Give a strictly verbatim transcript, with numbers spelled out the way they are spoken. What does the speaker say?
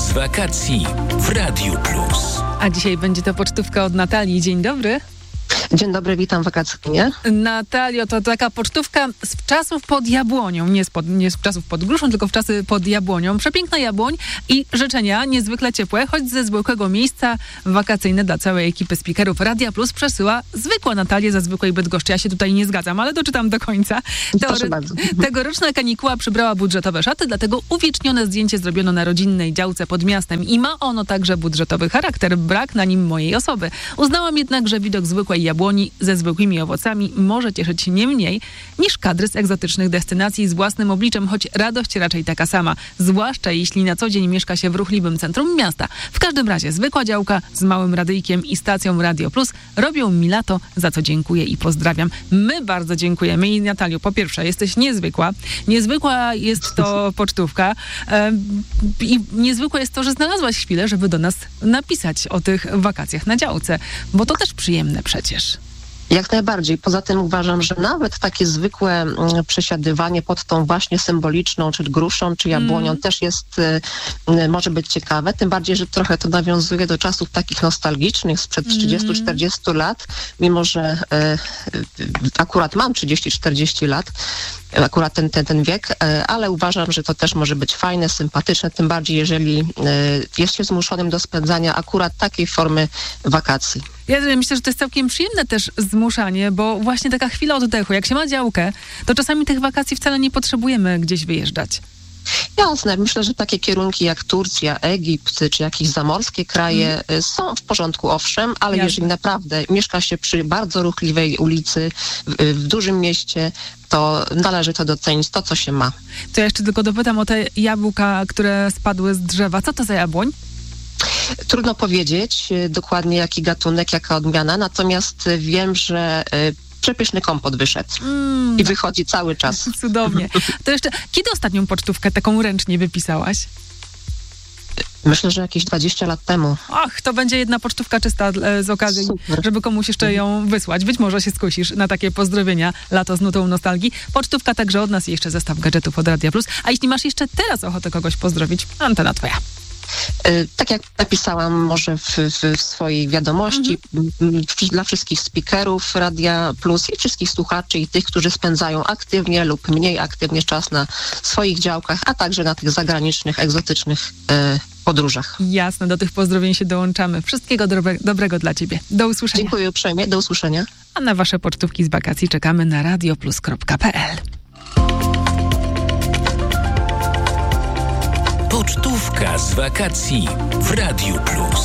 z wakacji w Radiu Plus. A dzisiaj będzie to pocztówka od Natalii. Dzień dobry. Dzień dobry, witam wakacyjnie. Natalio, to taka pocztówka z czasów pod jabłonią, nie z, pod, nie z czasów pod gruszą, tylko w czasy pod jabłonią. Przepiękna jabłoń i życzenia niezwykle ciepłe, choć ze zwykłego miejsca wakacyjne dla całej ekipy speakerów Radia Plus przesyła zwykła Natalia za zwykłej Bydgoszczy. Ja się tutaj nie zgadzam, ale doczytam do końca. Proszę bardzo. Tegoroczna kanikuła przybrała budżetowe szaty, dlatego uwiecznione zdjęcie zrobiono na rodzinnej działce pod miastem i ma ono także budżetowy charakter. Brak na nim mojej osoby. Uznałam jednak, że widok zwykłej jabłoni ze zwykłymi owocami może cieszyć nie mniej niż kadry z egzotycznych destynacji z własnym obliczem, choć radość raczej taka sama, zwłaszcza jeśli na co dzień mieszka się w ruchliwym centrum miasta. W każdym razie zwykła działka z małym radyjkiem i stacją Radio Plus robią mi lato, za co dziękuję i pozdrawiam. My bardzo dziękujemy i Natalio, po pierwsze, jesteś niezwykła. Niezwykła jest to pocztówka e, i niezwykłe jest to, że znalazłaś chwilę, żeby do nas napisać o tych wakacjach na działce, bo to też przyjemne przecież. Jak najbardziej. Poza tym uważam, że nawet takie zwykłe mm, przesiadywanie pod tą właśnie symboliczną, czy gruszą, czy jabłonią mm. też jest, y, może być ciekawe. Tym bardziej, że trochę to nawiązuje do czasów takich nostalgicznych sprzed trzydziestu czterdziestu lat, mimo że y, y, akurat mam trzydzieści czterdzieści lat, akurat ten, ten, ten wiek, ale uważam, że to też może być fajne, sympatyczne, tym bardziej jeżeli jest się zmuszonym do spędzania akurat takiej formy wakacji. Ja myślę, że to jest całkiem przyjemne też zmuszanie, bo właśnie taka chwila oddechu, jak się ma działkę, to czasami tych wakacji wcale nie potrzebujemy gdzieś wyjeżdżać. Jasne, myślę, że takie kierunki jak Turcja, Egipt, czy jakieś zamorskie kraje mm. są w porządku, owszem, ale Jasne. Jeżeli naprawdę mieszka się przy bardzo ruchliwej ulicy, w, w dużym mieście, to należy to docenić, to co się ma. To ja jeszcze tylko dopytam o te jabłka, które spadły z drzewa. Co to za jabłoń? Trudno powiedzieć dokładnie jaki gatunek, jaka odmiana, natomiast wiem, że przepyszny kompot wyszedł mm, i wychodzi cały czas. Cudownie. To jeszcze, kiedy ostatnią pocztówkę taką ręcznie wypisałaś? Myślę, że jakieś dwadzieścia lat temu. Ach, to będzie jedna pocztówka czysta z okazji, Super. Żeby komuś jeszcze ją wysłać. Być może się skusisz na takie pozdrowienia, lato z nutą nostalgii. Pocztówka także od nas i jeszcze zestaw gadżetów od Radia Plus. A jeśli masz jeszcze teraz ochotę kogoś pozdrowić, antena twoja. Tak jak napisałam może w, w, w swojej wiadomości, mhm. dla wszystkich speakerów Radia Plus i wszystkich słuchaczy i tych, którzy spędzają aktywnie lub mniej aktywnie czas na swoich działkach, a także na tych zagranicznych, egzotycznych e, podróżach. Jasne, do tych pozdrowień się dołączamy. Wszystkiego dobre, dobrego dla ciebie. Do usłyszenia. Dziękuję uprzejmie, do usłyszenia. A na wasze pocztówki z wakacji czekamy na radioplus kropka p l. Pocztówka z wakacji w Radiu Plus.